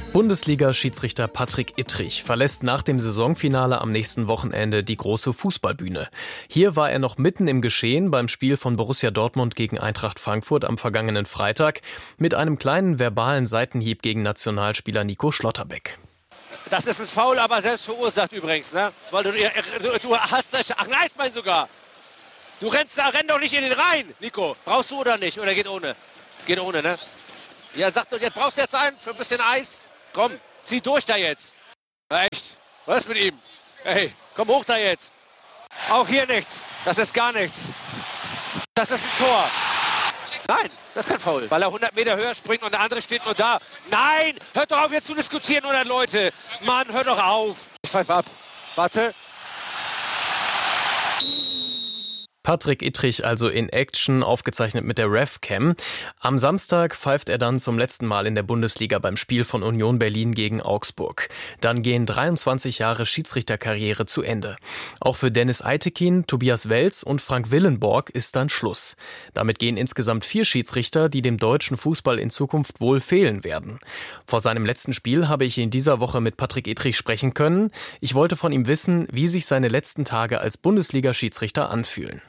Bundesliga-Schiedsrichter Patrick Ittrich verlässt nach dem Saisonfinale am nächsten Wochenende die große Fußballbühne. Hier war er noch mitten im Geschehen beim Spiel von Borussia Dortmund gegen Eintracht Frankfurt am vergangenen Freitag mit einem kleinen verbalen Seitenhieb gegen Nationalspieler Nico Schlotterbeck. Das ist ein Foul, aber selbst verursacht übrigens, ne? Weil du hast das. Ach, nice, mein sogar. Renn doch nicht in den rein, Nico. Brauchst du oder nicht? Oder geht ohne? Geht ohne, ne? Ja, sag doch, jetzt brauchst du jetzt einen für ein bisschen Eis. Komm, zieh durch da jetzt. Na echt, was ist mit ihm? Hey, komm hoch da jetzt. Auch hier nichts. Das ist gar nichts. Das ist ein Tor. Nein, das ist kein Foul, weil er 100 Meter höher springt und der andere steht nur da. Nein, hört doch auf jetzt zu diskutieren, 100 Leute. Mann, hör doch auf. Ich pfeife ab. Warte. Patrick Ittrich also in Action, aufgezeichnet mit der RevCam. Am Samstag pfeift er dann zum letzten Mal in der Bundesliga beim Spiel von Union Berlin gegen Augsburg. Dann gehen 23 Jahre Schiedsrichterkarriere zu Ende. Auch für Dennis Eitekin, Tobias Welz und Frank Willenborg ist dann Schluss. Damit gehen insgesamt 4 Schiedsrichter, die dem deutschen Fußball in Zukunft wohl fehlen werden. Vor seinem letzten Spiel habe ich in dieser Woche mit Patrick Ittrich sprechen können. Ich wollte von ihm wissen, wie sich seine letzten Tage als Bundesliga-Schiedsrichter anfühlen.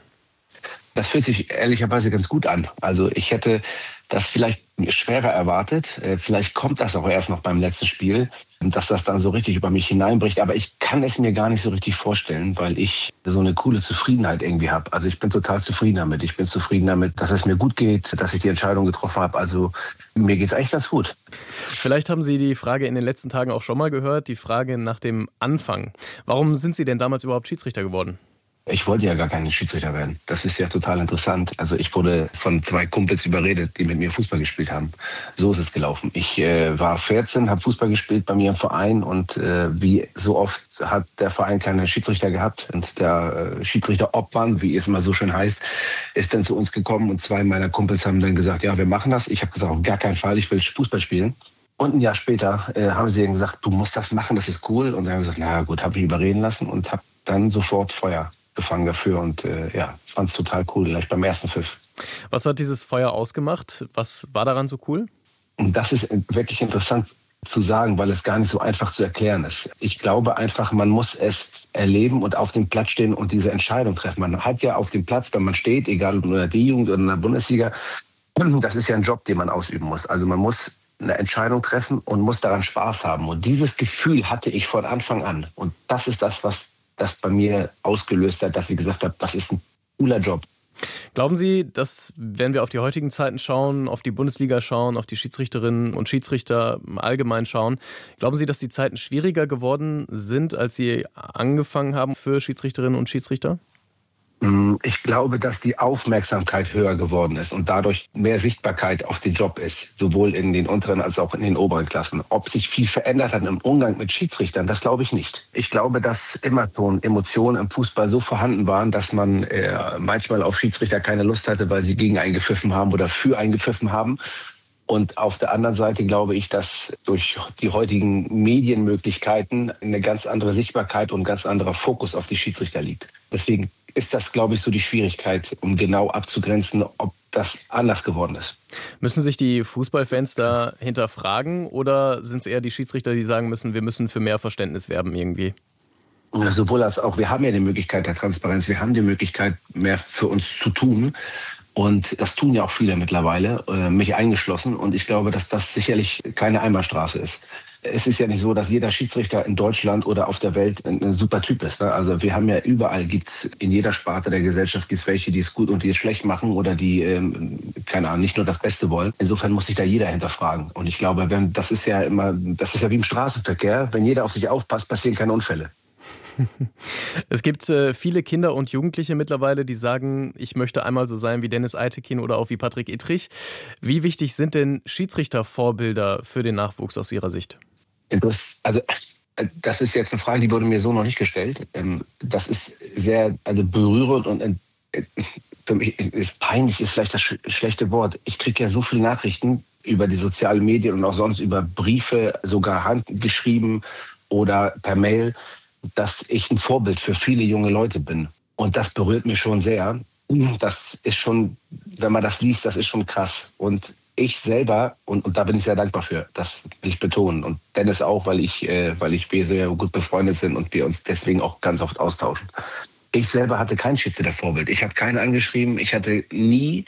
Das fühlt sich ehrlicherweise ganz gut an. Also ich hätte das vielleicht schwerer erwartet. Vielleicht kommt das auch erst noch beim letzten Spiel, dass das dann so richtig über mich hineinbricht. Aber ich kann es mir gar nicht so richtig vorstellen, weil ich so eine coole Zufriedenheit irgendwie habe. Also ich bin total zufrieden damit. Ich bin zufrieden damit, dass es mir gut geht, dass ich die Entscheidung getroffen habe. Also mir geht es eigentlich ganz gut. Vielleicht haben Sie die Frage in den letzten Tagen auch schon mal gehört, die Frage nach dem Anfang. Warum sind Sie denn damals überhaupt Schiedsrichter geworden? Ich wollte ja gar kein Schiedsrichter werden. Das ist ja total interessant. Also ich wurde von 2 Kumpels überredet, die mit mir Fußball gespielt haben. So ist es gelaufen. Ich war 14, habe Fußball gespielt bei mir im Verein und wie so oft hat der Verein keine Schiedsrichter gehabt. Und der Schiedsrichter-Obmann, wie es immer so schön heißt, ist dann zu uns gekommen und 2 meiner Kumpels haben dann gesagt, ja, wir machen das. Ich habe gesagt, auf gar keinen Fall, ich will Fußball spielen. Und ein Jahr später haben sie dann gesagt, du musst das machen, das ist cool. Und dann haben wir gesagt, na gut, habe ich überreden lassen und habe dann sofort Feuer gefangen dafür und fand es total cool, gleich beim ersten Pfiff. Was hat dieses Feuer ausgemacht? Was war daran so cool? Und das ist wirklich interessant zu sagen, weil es gar nicht so einfach zu erklären ist. Ich glaube einfach, man muss es erleben und auf dem Platz stehen und diese Entscheidung treffen. Man hat ja auf dem Platz, wenn man steht, egal ob in der D-Jugend oder in der Bundesliga, das ist ja ein Job, den man ausüben muss. Also man muss eine Entscheidung treffen und muss daran Spaß haben. Und dieses Gefühl hatte ich von Anfang an. Und das ist das, was das bei mir ausgelöst hat, dass ich gesagt habe, das ist ein cooler Job. Glauben Sie, dass, wenn wir auf die heutigen Zeiten schauen, auf die Bundesliga schauen, auf die Schiedsrichterinnen und Schiedsrichter allgemein schauen, glauben Sie, dass die Zeiten schwieriger geworden sind, als Sie angefangen haben für Schiedsrichterinnen und Schiedsrichter? Ich glaube, dass die Aufmerksamkeit höher geworden ist und dadurch mehr Sichtbarkeit auf den Job ist, sowohl in den unteren als auch in den oberen Klassen. Ob sich viel verändert hat im Umgang mit Schiedsrichtern, das glaube ich nicht. Ich glaube, dass immer schon Emotionen im Fußball so vorhanden waren, dass man manchmal auf Schiedsrichter keine Lust hatte, weil sie gegen einen gepfiffen haben oder für einen gepfiffen haben. Und auf der anderen Seite glaube ich, dass durch die heutigen Medienmöglichkeiten eine ganz andere Sichtbarkeit und ein ganz anderer Fokus auf die Schiedsrichter liegt. Deswegen ist das, glaube ich, so die Schwierigkeit, um genau abzugrenzen, ob das anders geworden ist. Müssen sich die Fußballfans da hinterfragen oder sind es eher die Schiedsrichter, die sagen müssen, wir müssen für mehr Verständnis werben irgendwie? Sowohl als auch, wir haben ja die Möglichkeit der Transparenz, wir haben die Möglichkeit, mehr für uns zu tun. Und das tun ja auch viele mittlerweile, mich eingeschlossen. Und ich glaube, dass das sicherlich keine Einbahnstraße ist. Es ist ja nicht so, dass jeder Schiedsrichter in Deutschland oder auf der Welt ein super Typ ist. Ne? Also wir haben ja überall, gibt's in jeder Sparte der Gesellschaft gibt's welche, die es gut und die es schlecht machen oder die, keine Ahnung, nicht nur das Beste wollen. Insofern muss sich da jeder hinterfragen. Und ich glaube, das ist ja wie im Straßenverkehr. Wenn jeder auf sich aufpasst, passieren keine Unfälle. Es gibt viele Kinder und Jugendliche mittlerweile, die sagen, ich möchte einmal so sein wie Dennis Eitekin oder auch wie Patrick Ittrich. Wie wichtig sind denn Schiedsrichtervorbilder für den Nachwuchs aus Ihrer Sicht? Das ist jetzt eine Frage, die wurde mir so noch nicht gestellt. Das ist sehr berührend und für mich ist peinlich, ist vielleicht das schlechte Wort. Ich kriege ja so viele Nachrichten über die sozialen Medien und auch sonst über Briefe, sogar handgeschrieben oder per Mail, dass ich ein Vorbild für viele junge Leute bin. Und das berührt mich schon sehr. Das ist schon, wenn man das liest, das ist schon krass. Und Ich selber, und da bin ich sehr dankbar für, das will ich betonen. Und Dennis auch, weil wir sehr gut befreundet sind und wir uns deswegen auch ganz oft austauschen. Ich selber hatte kein Schiedsrichtervorbild. Ich habe keinen angeschrieben. Ich hatte nie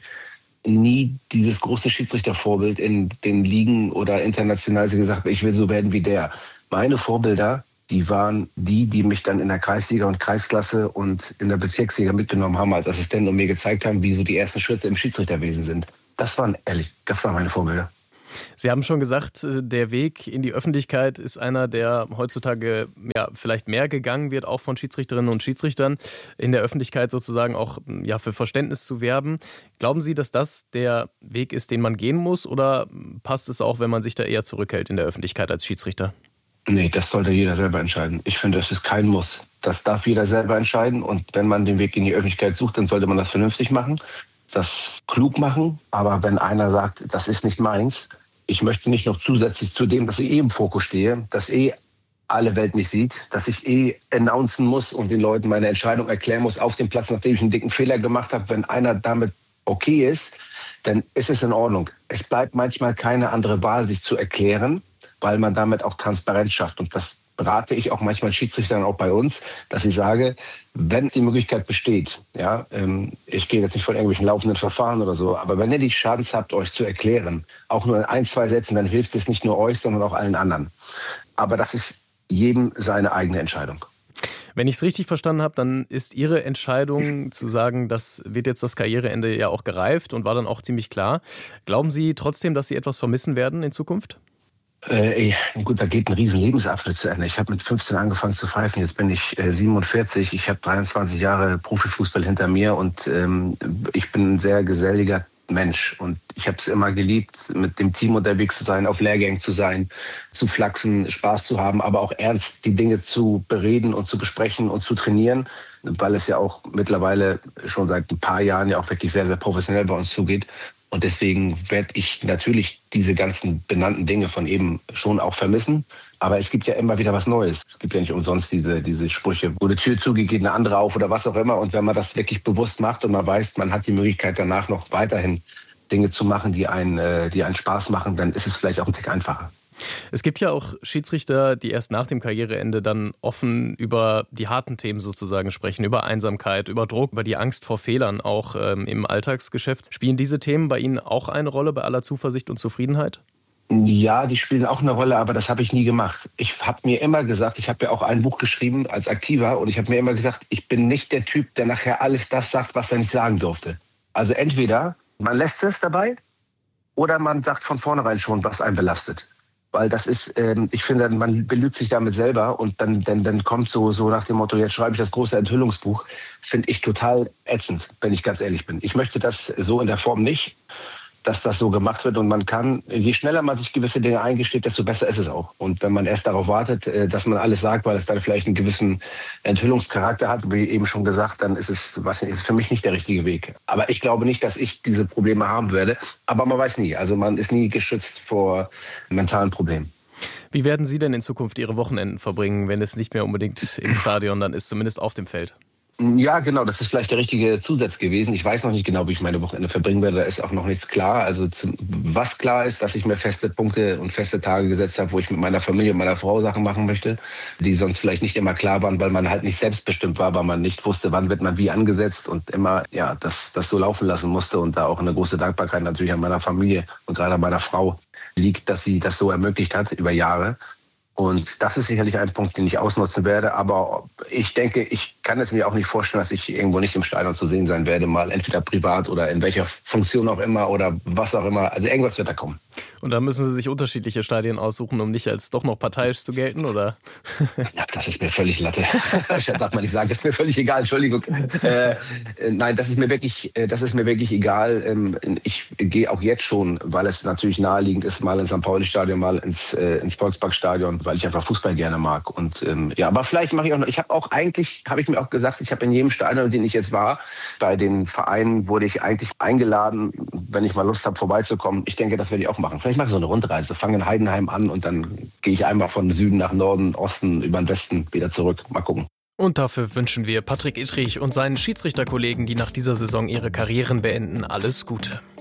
dieses große Schiedsrichtervorbild in den Ligen oder international gesagt, ich will so werden wie der. Meine Vorbilder, die waren die mich dann in der Kreisliga und Kreisklasse und in der Bezirksliga mitgenommen haben als Assistent und mir gezeigt haben, wie so die ersten Schritte im Schiedsrichterwesen sind. Das waren meine Vorbilder. Sie haben schon gesagt, der Weg in die Öffentlichkeit ist einer, der heutzutage vielleicht mehr gegangen wird, auch von Schiedsrichterinnen und Schiedsrichtern, in der Öffentlichkeit sozusagen auch für Verständnis zu werben. Glauben Sie, dass das der Weg ist, den man gehen muss, oder passt es auch, wenn man sich da eher zurückhält in der Öffentlichkeit als Schiedsrichter? Nee, das sollte jeder selber entscheiden. Ich finde, das ist kein Muss. Das darf jeder selber entscheiden, und wenn man den Weg in die Öffentlichkeit sucht, dann sollte man das vernünftig machen, das klug machen. Aber wenn einer sagt, das ist nicht meins, ich möchte nicht noch zusätzlich zu dem, dass ich im Fokus stehe, dass alle Welt mich sieht, dass ich announcen muss und den Leuten meine Entscheidung erklären muss auf dem Platz, nachdem ich einen dicken Fehler gemacht habe. Wenn einer damit okay ist, dann ist es in Ordnung. Es bleibt manchmal keine andere Wahl, sich zu erklären, weil man damit auch Transparenz schafft. Und das berate ich auch manchmal Schiedsrichtern auch bei uns, dass ich sage, wenn die Möglichkeit besteht, ich gehe jetzt nicht von irgendwelchen laufenden Verfahren oder so, aber wenn ihr die Chance habt, euch zu erklären, auch nur in 1, 2 Sätzen, dann hilft es nicht nur euch, sondern auch allen anderen. Aber das ist jedem seine eigene Entscheidung. Wenn ich es richtig verstanden habe, dann ist Ihre Entscheidung zu sagen, das wird jetzt das Karriereende ja auch gereift und war dann auch ziemlich klar. Glauben Sie trotzdem, dass Sie etwas vermissen werden in Zukunft? Gut, da geht ein riesen Lebensabschnitt zu Ende. Ich habe mit 15 angefangen zu pfeifen, jetzt bin ich 47. Ich habe 23 Jahre Profifußball hinter mir und ich bin ein sehr geselliger Mensch. Und ich habe es immer geliebt, mit dem Team unterwegs zu sein, auf Lehrgängen zu sein, zu flachsen, Spaß zu haben, aber auch ernst die Dinge zu bereden und zu besprechen und zu trainieren, weil es ja auch mittlerweile schon seit ein paar Jahren ja auch wirklich sehr, sehr professionell bei uns zugeht. Und deswegen werde ich natürlich diese ganzen benannten Dinge von eben schon auch vermissen. Aber es gibt ja immer wieder was Neues. Es gibt ja nicht umsonst diese Sprüche, wo eine Tür zugeht, geht eine andere auf oder was auch immer. Und wenn man das wirklich bewusst macht und man weiß, man hat die Möglichkeit danach noch weiterhin Dinge zu machen, die einen Spaß machen, dann ist es vielleicht auch ein Tick einfacher. Es gibt ja auch Schiedsrichter, die erst nach dem Karriereende dann offen über die harten Themen sozusagen sprechen, über Einsamkeit, über Druck, über die Angst vor Fehlern auch im Alltagsgeschäft. Spielen diese Themen bei Ihnen auch eine Rolle, bei aller Zuversicht und Zufriedenheit? Ja, die spielen auch eine Rolle, aber das habe ich nie gemacht. Ich habe mir immer gesagt, ich habe ja auch ein Buch geschrieben als Aktiver und ich habe mir immer gesagt, ich bin nicht der Typ, der nachher alles das sagt, was er nicht sagen durfte. Also entweder man lässt es dabei oder man sagt von vornherein schon, was einen belastet. Weil das ist, ich finde, man belügt sich damit selber und dann kommt so nach dem Motto, jetzt schreibe ich das große Enthüllungsbuch, finde ich total ätzend, wenn ich ganz ehrlich bin. Ich möchte das so in der Form nicht, dass das so gemacht wird und man kann, je schneller man sich gewisse Dinge eingesteht, desto besser ist es auch. Und wenn man erst darauf wartet, dass man alles sagt, weil es dann vielleicht einen gewissen Enthüllungscharakter hat, wie eben schon gesagt, dann ist es ist für mich nicht der richtige Weg. Aber ich glaube nicht, dass ich diese Probleme haben werde. Aber man weiß nie. Also man ist nie geschützt vor mentalen Problemen. Wie werden Sie denn in Zukunft Ihre Wochenenden verbringen, wenn es nicht mehr unbedingt im Stadion dann ist, zumindest auf dem Feld? Ja, genau, das ist vielleicht der richtige Zusatz gewesen. Ich weiß noch nicht genau, wie ich meine Wochenende verbringen werde. Da ist auch noch nichts klar. Also was klar ist, dass ich mir feste Punkte und feste Tage gesetzt habe, wo ich mit meiner Familie und meiner Frau Sachen machen möchte, die sonst vielleicht nicht immer klar waren, weil man halt nicht selbstbestimmt war, weil man nicht wusste, wann wird man wie angesetzt und immer das so laufen lassen musste. Und da auch eine große Dankbarkeit natürlich an meiner Familie und gerade an meiner Frau liegt, dass sie das so ermöglicht hat über Jahre. Und das ist sicherlich ein Punkt, den ich ausnutzen werde. Aber ich denke, ich kann es mir auch nicht vorstellen, dass ich irgendwo nicht im Stadion zu sehen sein werde, mal entweder privat oder in welcher Funktion auch immer oder was auch immer. Also irgendwas wird da kommen. Und da müssen Sie sich unterschiedliche Stadien aussuchen, um nicht als doch noch parteiisch zu gelten, oder? Ja, das ist mir völlig Latte. Ich darf mal nicht sagen, das ist mir völlig egal, Entschuldigung. Nein, das ist mir wirklich egal. Ich gehe auch jetzt schon, weil es natürlich naheliegend ist, mal ins St. Pauli-Stadion, mal ins Volksparkstadion, weil ich einfach Fußball gerne mag. Und aber vielleicht mache ich auch noch, habe ich mir auch gesagt, ich habe in jedem Stadion, in dem ich jetzt war, bei den Vereinen wurde ich eigentlich eingeladen, wenn ich mal Lust habe, vorbeizukommen. Ich denke, das werde ich auch machen. Vielleicht mache ich so eine Rundreise, fange in Heidenheim an und dann gehe ich einmal von Süden nach Norden, Osten, über den Westen wieder zurück. Mal gucken. Und dafür wünschen wir Patrick Ittrich und seinen Schiedsrichterkollegen, die nach dieser Saison ihre Karrieren beenden, alles Gute.